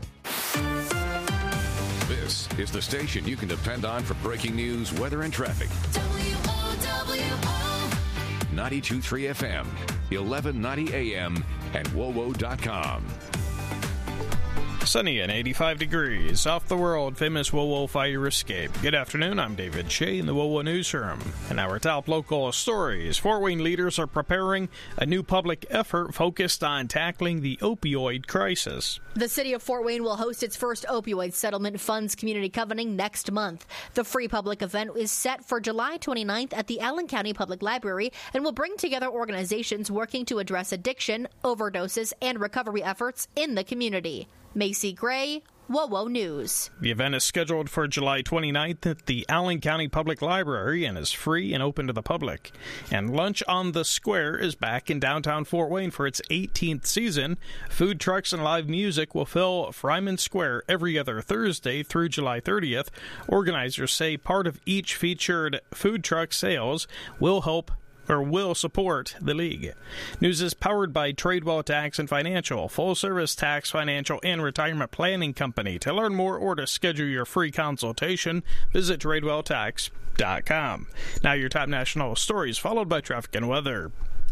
This is the station you can depend on for breaking news, weather, and traffic. W O W O ninety-two point three F M, eleven ninety A M, and W O W O dot com. Sunny and eighty-five degrees off the world famous W O W O fire escape. Good afternoon, I'm David Shea in the W O W O Newsroom. In our top local stories, Fort Wayne leaders are preparing a new public effort focused on tackling the opioid crisis. The city of Fort Wayne will host its first opioid settlement funds community covenant next month. The free public event is set for July twenty-ninth at the Allen County Public Library and will bring together organizations working to address addiction, overdoses, and recovery efforts in the community. Macy Gray, W O W O News. The event is scheduled for July twenty-ninth at the Allen County Public Library and is free and open to the public. And Lunch on the Square is back in downtown Fort Wayne for its eighteenth season. Food trucks and live music will fill Fryman Square every other Thursday through July thirtieth. Organizers say part of each featured food truck sales will help or will support the league. News is powered by Tradewell Tax and Financial, full-service tax, financial, and retirement planning company. To learn more or to schedule your free consultation, visit Tradewell Tax dot com. Now your top national stories, followed by traffic and weather.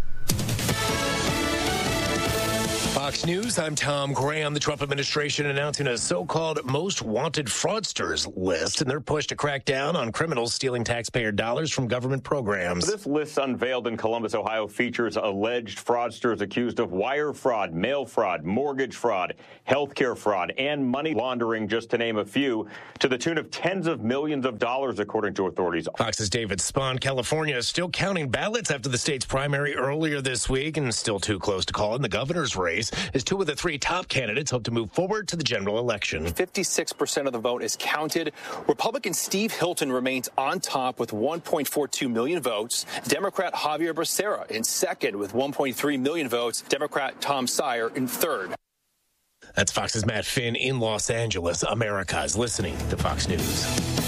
Fox News, I'm Tom Graham. The Trump administration announcing a so-called most wanted fraudsters list, and their push to crack down on criminals stealing taxpayer dollars from government programs. This list unveiled in Columbus, Ohio, features alleged fraudsters accused of wire fraud, mail fraud, mortgage fraud, healthcare fraud, and money laundering, just to name a few, to the tune of tens of millions of dollars, according to authorities. Fox's David Spahn. California is still counting ballots after the state's primary earlier this week, and still too close to call in the governor's race, as two of the three top candidates hope to move forward to the general election. fifty-six percent of the vote is counted. Republican Steve Hilton remains on top with one point four two million votes. Democrat Javier Becerra in second with one point three million votes. Democrat Tom Steyer in third. That's Fox's Matt Finn in Los Angeles. America is listening to Fox News.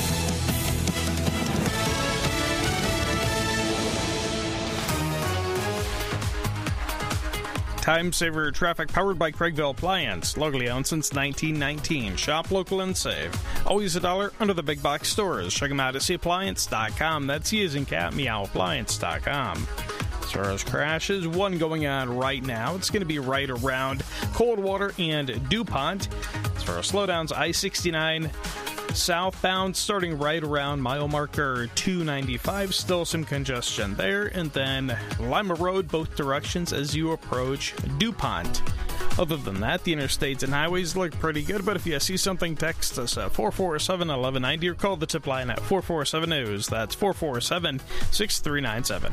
Time Saver traffic powered by Craigville Appliance. Locally owned since nineteen nineteen. Shop local and save. Always a dollar under the big box stores. Check them out at C appliance dot com. That's C as in cat, meow, appliance dot com. As far as crashes, one going on right now. It's going to be right around Coldwater and DuPont. As far as slowdowns, I sixty-nine southbound starting right around mile marker two ninety-five. Still some congestion there. And then Lima Road, both directions as you approach DuPont. Other than that, the interstates and highways look pretty good, but if you see something, text us at four four seven, one one nine zero or call the tip line at four four seven news. That's four four seven, six three nine seven.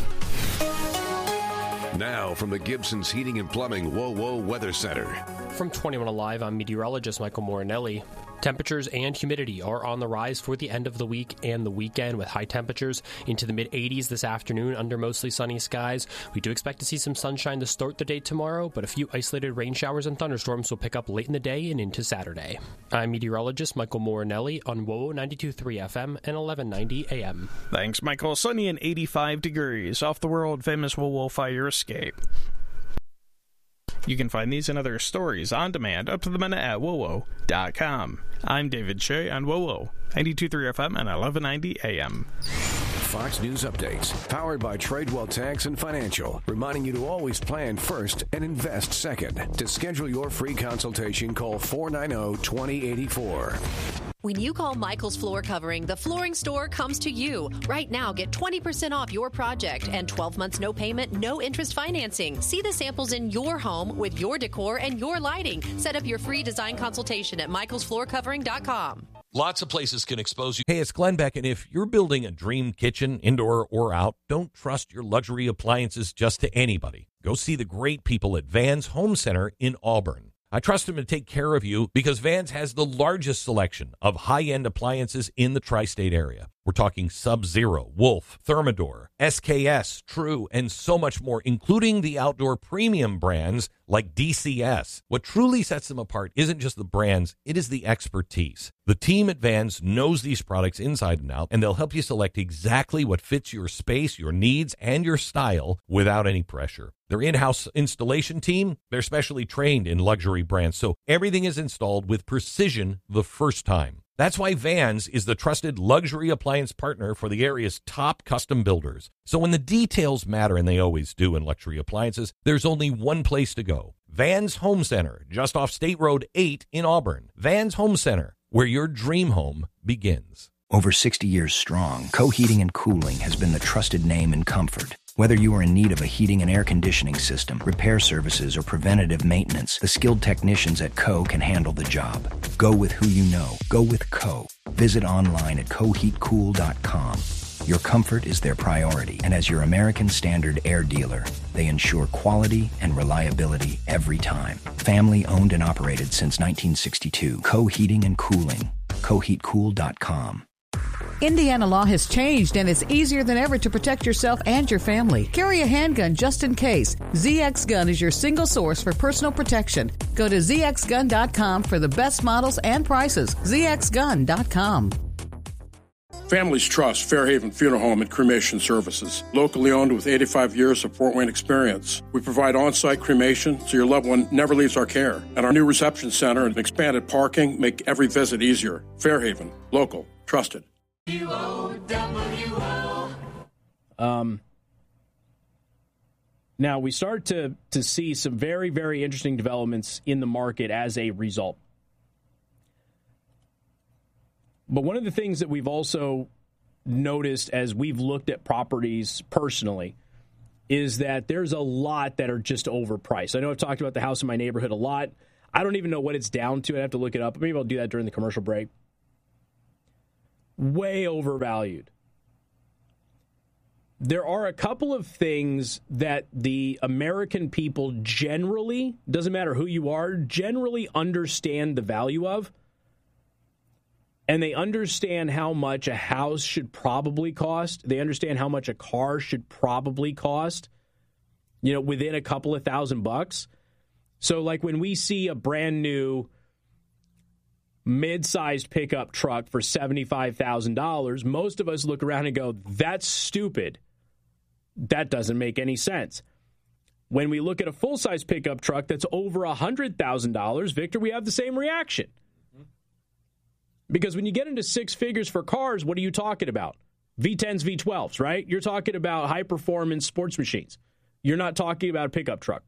Now from the Gibson's Heating and Plumbing Whoa Whoa Weather Center. From twenty-one Alive, I'm meteorologist Michael Morinelli. Temperatures and humidity are on the rise for the end of the week and the weekend, with high temperatures into the mid eighties this afternoon under mostly sunny skies. We do expect to see some sunshine to start the day tomorrow, but a few isolated rain showers and thunderstorms will pick up late in the day and into Saturday. I'm meteorologist Michael Morinelli on W O W ninety-two point three F M and eleven ninety A M. Thanks, Michael. Sunny and eighty-five degrees off the world-famous W O W fire escape. You can find these and other stories on demand up to the minute at W O W dot com. I'm David Shea on W O W ninety-two point three F M and eleven ninety A M. Fox News Updates, powered by Tradewell Tax and Financial, reminding you to always plan first and invest second. To schedule your free consultation, call four nine zero, two zero eight four. When you call Michael's Floor Covering, the flooring store comes to you. Right now, get twenty percent off your project and twelve months no payment, no interest financing. See the samples in your home with your decor and your lighting. Set up your free design consultation at michaels floor covering dot com. Lots of places can expose you. Hey, it's Glenn Beck, and if you're building a dream kitchen, indoor or out, don't trust your luxury appliances just to anybody. Go see the great people at Vans Home Center in Auburn. I trust them to take care of you because Vans has the largest selection of high-end appliances in the tri-state area. We're talking Sub-Zero, Wolf, Thermador, S K S, True, and so much more, including the outdoor premium brands like D C S. What truly sets them apart isn't just the brands, it is the expertise. The team at Vans knows these products inside and out, and they'll help you select exactly what fits your space, your needs, and your style without any pressure. Their in-house installation team, they're specially trained in luxury brands, so everything is installed with precision the first time. That's why Vans is the trusted luxury appliance partner for the area's top custom builders. So when the details matter, and they always do in luxury appliances, there's only one place to go. Vans Home Center, just off State Road eight in Auburn. Vans Home Center, where your dream home begins. Over sixty years strong, Coheating and Cooling has been the trusted name in comfort. Whether you are in need of a heating and air conditioning system, repair services, or preventative maintenance, the skilled technicians at Co can handle the job. Go with who you know. Go with Co. Visit online at coheat cool dot com. Your comfort is their priority, and as your American Standard air dealer, they ensure quality and reliability every time. Family owned and operated since nineteen sixty-two. Coheating and Cooling. coheat cool dot com. Indiana law has changed, and it's easier than ever to protect yourself and your family. Carry a handgun just in case. Z X Gun is your single source for personal protection. Go to z x gun dot com for the best models and prices. z x gun dot com. Families trust Fairhaven Funeral Home and Cremation Services. Locally owned with eighty-five years of Fort Wayne experience. We provide on-site cremation so your loved one never leaves our care. And our new reception center and expanded parking make every visit easier. Fairhaven, local, trusted. Um, now, we start to, to see some very, very interesting developments in the market as a result. But one of the things that we've also noticed as we've looked at properties personally is that there's a lot that are just overpriced. I know I've talked about the house in my neighborhood a lot. I don't even know what it's down to. I have to look it up. Maybe I'll do that during the commercial break. Way overvalued. There are a couple of things that the American people generally, doesn't matter who you are, generally understand the value of. And they understand how much a house should probably cost. They understand how much a car should probably cost, you know, within a couple of thousand bucks. So, like, when we see a brand new mid-sized pickup truck for seventy-five thousand dollars, most of us look around and go, that's stupid. That doesn't make any sense. When we look at a full-size pickup truck that's over one hundred thousand dollars, Victor, we have the same reaction. Because when you get into six figures for cars, what are you talking about? V tens, V twelves, right? You're talking about high-performance sports machines. You're not talking about a pickup truck.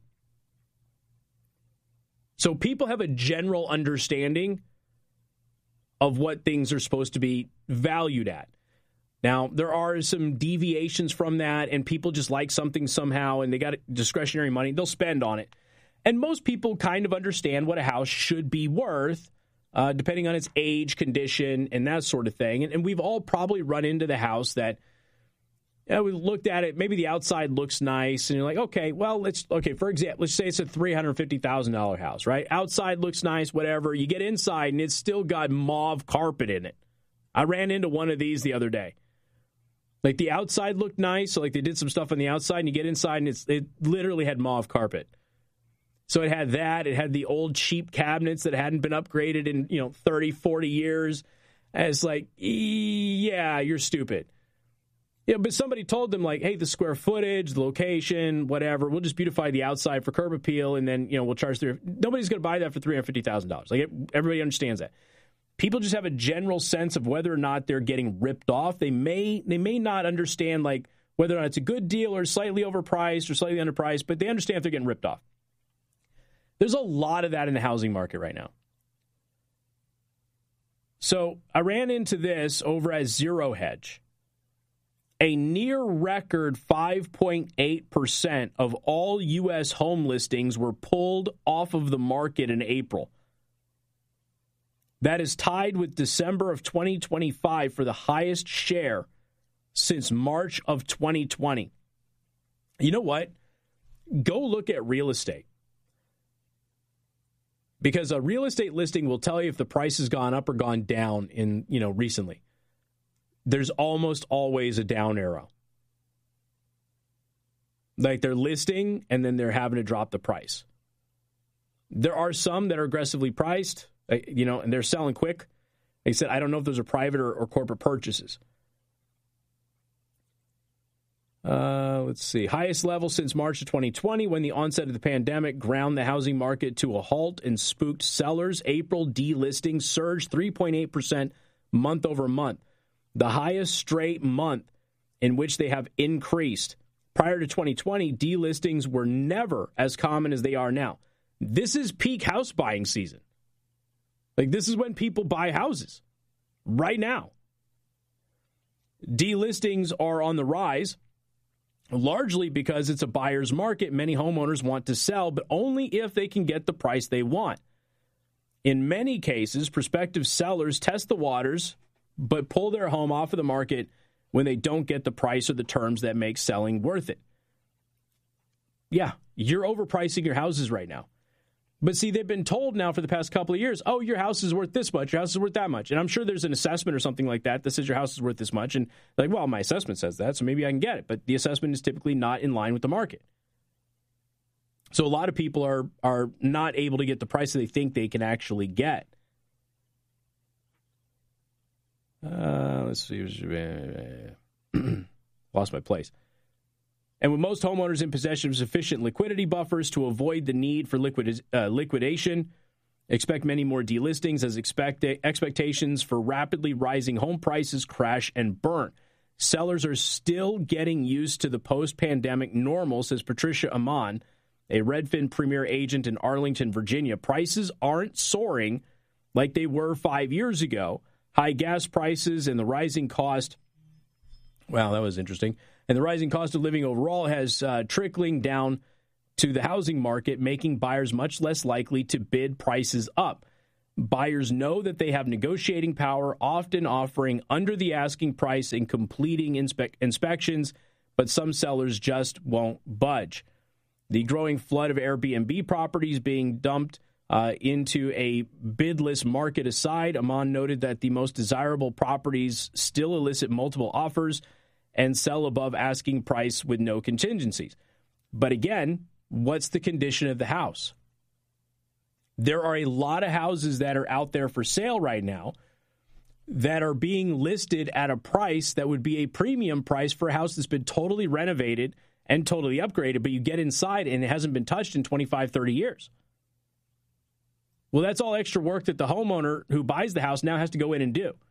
So people have a general understanding of what things are supposed to be valued at. Now, there are some deviations from that, and people just like something somehow, and they got discretionary money. They'll spend on it. And most people kind of understand what a house should be worth, Uh, depending on its age, condition, and that sort of thing. And, and we've all probably run into the house that, you know, we looked at it, maybe the outside looks nice, and you're like, okay, well, let's, okay, for example, let's say it's a three hundred fifty thousand dollars house, right? Outside looks nice, whatever. You get inside, and it's still got mauve carpet in it. I ran into one of these the other day. Like, the outside looked nice, so like they did some stuff on the outside, and you get inside, and it's, it literally had mauve carpet. So it had that. It had the old cheap cabinets that hadn't been upgraded in, you know, thirty, forty years. And it's like, yeah, you're stupid. Yeah, but somebody told them, like, hey, the square footage, the location, whatever, we'll just beautify the outside for curb appeal, and then, you know, we'll charge three. Nobody's going to buy that for three hundred fifty thousand dollars. Like, everybody understands that. People just have a general sense of whether or not they're getting ripped off. They may they may not understand, like, whether or not it's a good deal or slightly overpriced or slightly underpriced, but they understand if they're getting ripped off. There's a lot of that in the housing market right now. So I ran into this over at Zero Hedge. A near record five point eight percent of all U S home listings were pulled off of the market in April. That is tied with December of twenty twenty-five for the highest share since March of twenty twenty. You know what? Go look at real estate. Because a real estate listing will tell you if the price has gone up or gone down in, you know, recently. There's almost always a down arrow. Like, they're listing and then they're having to drop the price. There are some that are aggressively priced, you know, and they're selling quick. They said, I don't know if those are private or, or corporate purchases. Uh, let's see. Highest level since March of twenty twenty, when the onset of the pandemic ground the housing market to a halt and spooked sellers. April delistings surged three point eight percent month over month, the highest straight month in which they have increased. Prior to twenty twenty, delistings were never as common as they are now. This is peak house buying season. Like, this is when people buy houses right now. Delistings are on the rise. Largely because it's a buyer's market. Many homeowners want to sell, but only if they can get the price they want. In many cases, prospective sellers test the waters, but pull their home off of the market when they don't get the price or the terms that make selling worth it. Yeah, you're overpricing your houses right now. But see, they've been told now for the past couple of years, oh, your house is worth this much, your house is worth that much. And I'm sure there's an assessment or something like that that says your house is worth this much. And like, well, my assessment says that, so maybe I can get it. But the assessment is typically not in line with the market. So a lot of people are are not able to get the price that they think they can actually get. Uh, let's see. Lost my place. And with most homeowners in possession of sufficient liquidity buffers to avoid the need for liquid, uh, liquidation, expect many more delistings as expect- expectations for rapidly rising home prices crash and burn. Sellers are still getting used to the post-pandemic normal, says Patricia Amon, a Redfin Premier agent in Arlington, Virginia. Prices aren't soaring like they were five years ago. High gas prices and the rising cost. Wow, that was interesting. And the rising cost of living overall has uh, trickling down to the housing market, making buyers much less likely to bid prices up. Buyers know that they have negotiating power, often offering under the asking price and completing inspe- inspections, but some sellers just won't budge. The growing flood of Airbnb properties being dumped uh, into a bidless market aside, Amon noted that the most desirable properties still elicit multiple offers and sell above asking price with no contingencies. But again, what's the condition of the house? There are a lot of houses that are out there for sale right now that are being listed at a price that would be a premium price for a house that's been totally renovated and totally upgraded, but you get inside and it hasn't been touched in twenty-five, thirty years. Well, that's all extra work that the homeowner who buys the house now has to go in and do.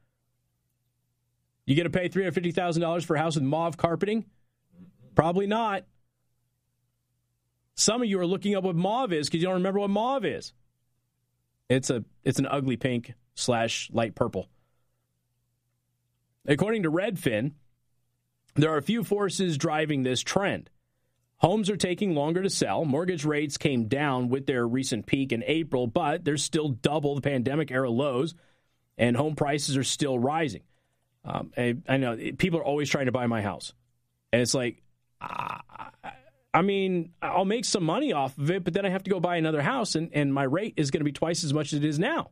You going to pay three hundred fifty thousand dollars for a house with mauve carpeting? Probably not. Some of you are looking up what mauve is because you don't remember what mauve is. It's a it's an ugly pink slash light purple. According to Redfin, there are a few forces driving this trend. Homes are taking longer to sell. Mortgage rates came down with their recent peak in April, but they're still double the pandemic-era lows, and home prices are still rising. Um, I, I know people are always trying to buy my house. And it's like, uh, I mean, I'll make some money off of it, but then I have to go buy another house, and, and my rate is going to be twice as much as it is now.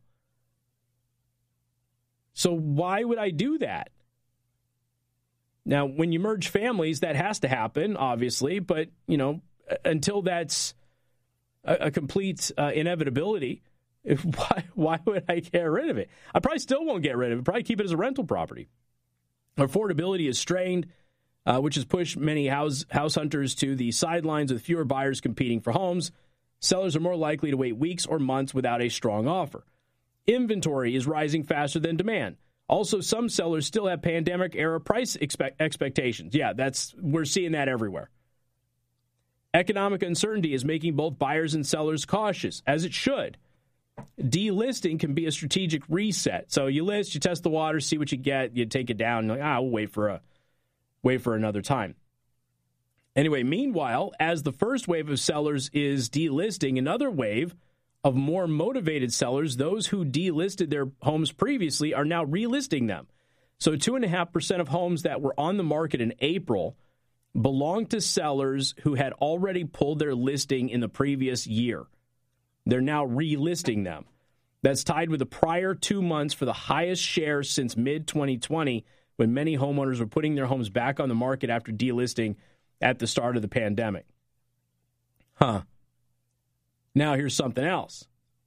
So why would I do that? Now, when you merge families, that has to happen, obviously, but, you know, until that's a, a complete uh, inevitability, if, why, why would I get rid of it? I probably still won't get rid of it, probably keep it as a rental property. Affordability is strained, uh, which has pushed many house, house hunters to the sidelines with fewer buyers competing for homes. Sellers are more likely to wait weeks or months without a strong offer. Inventory is rising faster than demand. Also, some sellers still have pandemic-era price expect- expectations. Yeah, that's we're seeing that everywhere. Economic uncertainty is making both buyers and sellers cautious, as it should. Delisting can be a strategic reset. So you list, you test the water, see what you get, you take it down, and like, ah, we'll wait for a wait for another time. Anyway, meanwhile, as the first wave of sellers is delisting, another wave of more motivated sellers, those who delisted their homes previously, are now relisting them. So two point five percent of homes that were on the market in April belong to sellers who had already pulled their listing in the previous year. They're now relisting them. That's tied with the prior two months for the highest share since mid twenty twenty, when many homeowners were putting their homes back on the market after delisting at the start of the pandemic. Huh. Now, here's something else.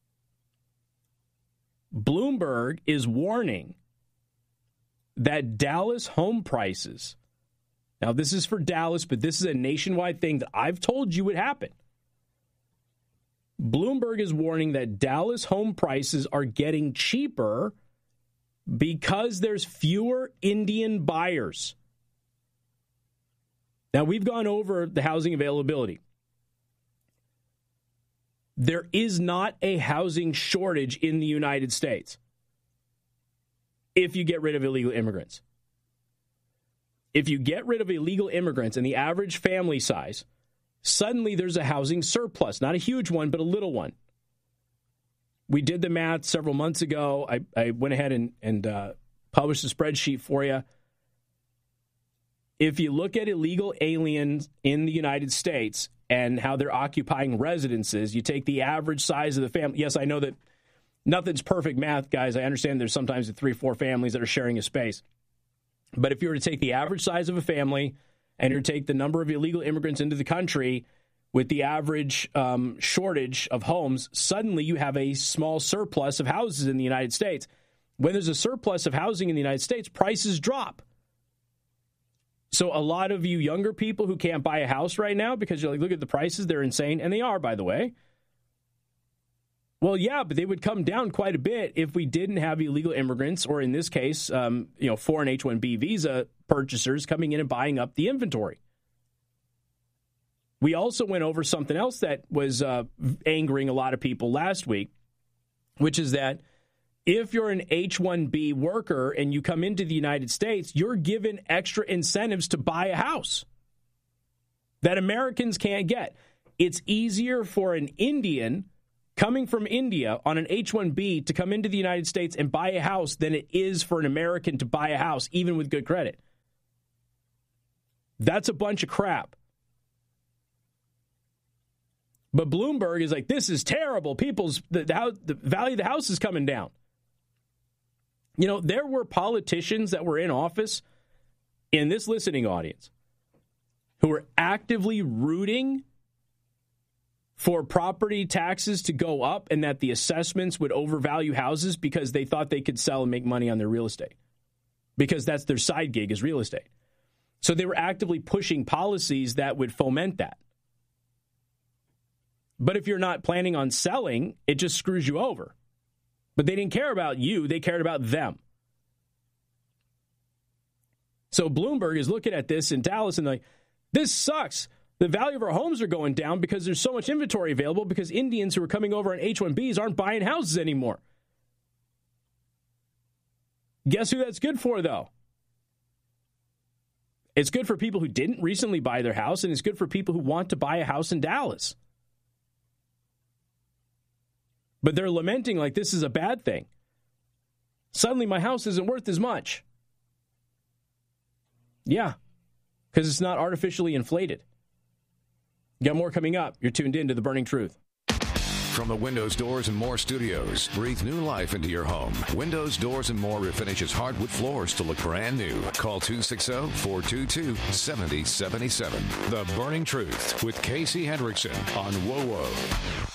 Bloomberg is warning that Dallas home prices, now this is for Dallas, but this is a nationwide thing that I've told you would happen. Bloomberg is warning that Dallas home prices are getting cheaper because there's fewer Indian buyers. Now, we've gone over the housing availability. There is not a housing shortage in the United States if you get rid of illegal immigrants. If you get rid of illegal immigrants and the average family size, suddenly there's a housing surplus. Not a huge one, but a little one. We did the math several months ago. I, I went ahead and, and uh, published a spreadsheet for you. If you look at illegal aliens in the United States and how they're occupying residences, you take the average size of the family. Yes, I know that nothing's perfect math, guys. I understand there's sometimes three, four families that are sharing a space. But if you were to take the average size of a family and you take the number of illegal immigrants into the country with the average um, shortage of homes, suddenly you have a small surplus of houses in the United States. when there's a surplus of housing in the United States, prices drop. So a lot of you younger people who can't buy a house right now because you're like, look at the prices, they're insane. And they are, by the way. Well, yeah, but they would come down quite a bit if we didn't have illegal immigrants, or in this case, um, you know, foreign H one B visa purchasers coming in and buying up the inventory. We also went over something else that was uh, angering a lot of people last week, which is that if you're an H one B worker and you come into the United States, you're given extra incentives to buy a house that Americans can't get. It's easier for an Indian coming from India on an H one B to come into the United States and buy a house than it is for an American to buy a house, even with good credit. That's a bunch of crap. But Bloomberg is like, this is terrible. People's the, the, house, the value of the house is coming down. You know, there were politicians that were in office in this listening audience who were actively rooting for property taxes to go up and that the assessments would overvalue houses because they thought they could sell and make money on their real estate, because that's their side gig is real estate. So they were actively pushing policies that would foment that. But if you're not planning on selling, it just screws you over. But they didn't care about you. They cared about them. So Bloomberg is looking at this in Dallas and like, this sucks. The value of our homes are going down because there's so much inventory available because Indians who are coming over on H one Bs aren't buying houses anymore. Guess who that's good for, though? It's good for people who didn't recently buy their house, and it's good for people who want to buy a house in Dallas. But they're lamenting like this is a bad thing. Suddenly my house isn't worth as much. Yeah, because it's not artificially inflated. Got more coming up. You're tuned in to The Burning Truth. From the Windows, Doors, and More studios, breathe new life into your home. Windows, Doors, and More refinishes hardwood floors to look brand new. Call two six zero, four two two, seven zero seven seven. The Burning Truth with Casey Hendrickson on W O W O.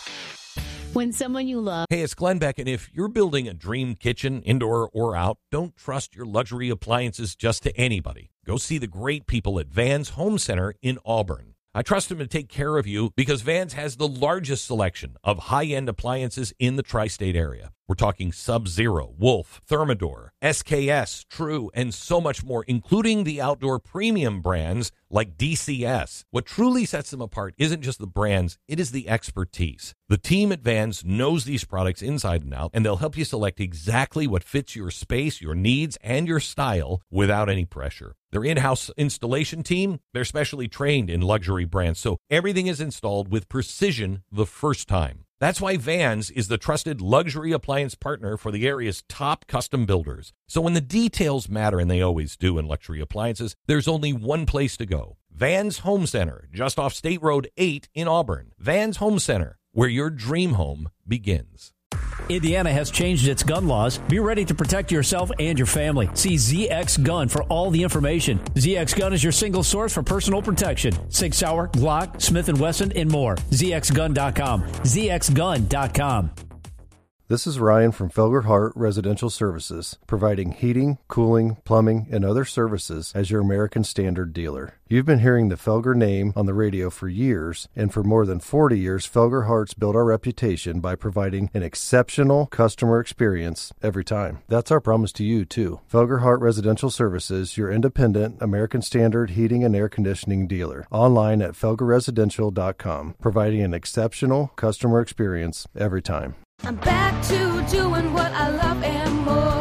When someone you love. Hey, it's Glenn Beck, and if you're building a dream kitchen, indoor or out, don't trust your luxury appliances just to anybody. Go see the great people at Vans Home Center in Auburn. I trust them to take care of you because Vans has the largest selection of high-end appliances in the tri-state area. We're talking Sub-Zero, Wolf, Thermador, S K S, True, and so much more, including the outdoor premium brands like D C S. What truly sets them apart isn't just the brands, it is the expertise. The team at Vans knows these products inside and out, and they'll help you select exactly what fits your space, your needs, and your style without any pressure. Their in-house installation team, they're specially trained in luxury brands, so everything is installed with precision the first time. That's why Vans is the trusted luxury appliance partner for the area's top custom builders. So when the details matter, and they always do in luxury appliances, there's only one place to go. Vans Home Center, just off State Road eight in Auburn. Vans Home Center, where your dream home begins. Indiana has changed its gun laws. Be ready to protect yourself and your family. See Z X Gun for all the information. Z X Gun is your single source for personal protection. Sig Sauer, Glock, Smith and Wesson, and more. Z X gun dot com. Z X gun dot com. This is Ryan from Felger Hart Residential Services, providing heating, cooling, plumbing, and other services as your American Standard dealer. You've been hearing the Felger name on the radio for years, and for more than forty years, Felger Hart's built our reputation by providing an exceptional customer experience every time. That's our promise to you, too. Felger Hart Residential Services, your independent American Standard heating and air conditioning dealer. Online at felger residential dot com, providing an exceptional customer experience every time. I'm back to doing what I love and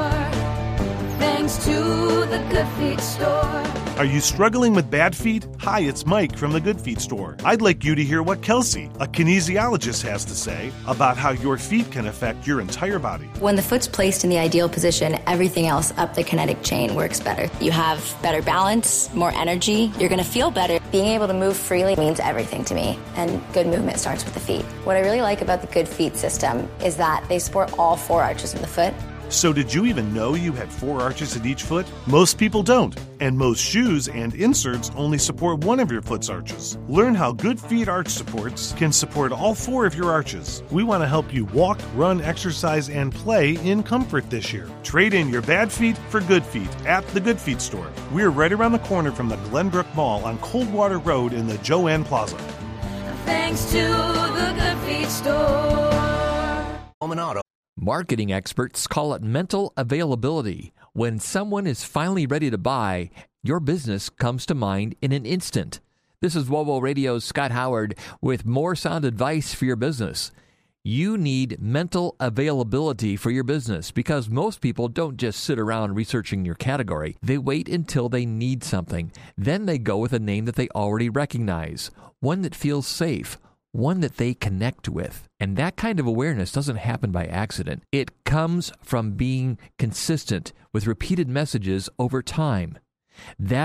more, thanks to the Good Feet Store. Are you struggling with bad feet? Hi, it's Mike from the Good Feet Store. I'd like you to hear what Kelsey, a kinesiologist, has to say about how your feet can affect your entire body. When the foot's placed in the ideal position, everything else up the kinetic chain works better. You have better balance, more energy, you're going to feel better. Being able to move freely means everything to me, and good movement starts with the feet. What I really like about the Good Feet system is that they support all four arches of the foot, So did you even know you had four arches in each foot? Most people don't, and most shoes and inserts only support one of your foot's arches. Learn how Good Feet Arch Supports can support all four of your arches. We want to help you walk, run, exercise, and play in comfort this year. Trade in your bad feet for good feet at the Good Feet store. We're right around the corner from the Glenbrook Mall on Coldwater Road in the Joanne Plaza. Thanks to the Good Feet store. Home and Auto. Marketing experts call it mental availability. When someone is finally ready to buy, your business comes to mind in an instant. This is WOWO Radio's Scott Howard with more sound advice for your business. You need mental availability for your business because most people don't just sit around researching your category. They wait until they need something. Then they go with a name that they already recognize, one that feels safe, one that they connect with. And that kind of awareness doesn't happen by accident. It comes from being consistent with repeated messages over time. That